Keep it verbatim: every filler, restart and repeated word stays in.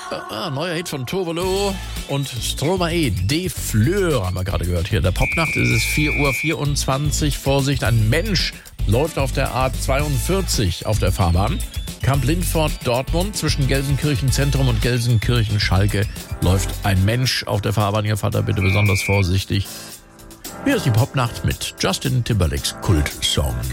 Ah, neuer Hit von Tovolo und Stromae, De Fleur haben wir gerade gehört hier. Der Popnacht ist es vier Uhr vierundzwanzig. Vorsicht, ein Mensch läuft auf der A zweiundvierzig auf der Fahrbahn. Kamp Lindfort, Dortmund, zwischen Gelsenkirchen Zentrum und Gelsenkirchen Schalke läuft ein Mensch auf der Fahrbahn. Ihr Vater bitte besonders vorsichtig. Hier ist die Popnacht mit Justin Timberlakes Kultsong.